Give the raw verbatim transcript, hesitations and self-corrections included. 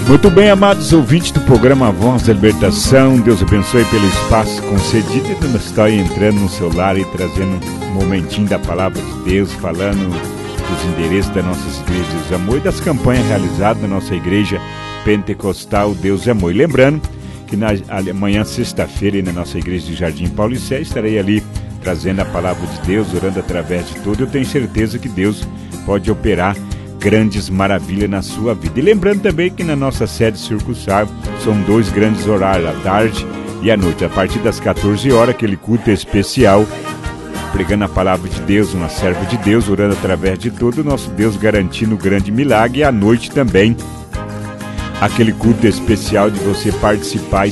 Muito bem, amados ouvintes do programa Voz da Libertação, Deus abençoe pelo espaço concedido e nós estamos entrando no seu lar e trazendo um momentinho da Palavra de Deus, falando dos endereços das nossas igrejas de amor e das campanhas realizadas na nossa igreja pentecostal Deus é Amor. E lembrando que na, amanhã, sexta-feira, na nossa igreja de Jardim Paulicé, estarei ali trazendo a Palavra de Deus, orando através de tudo. Eu tenho certeza que Deus pode operar grandes maravilhas na sua vida. E lembrando também que na nossa sede circunsal são dois grandes horários, à tarde e à noite. A partir das quatorze horas, aquele culto especial, pregando a palavra de Deus, uma serva de Deus, orando através de todo o nosso Deus, garantindo o grande milagre. E à noite também, aquele culto especial de você participar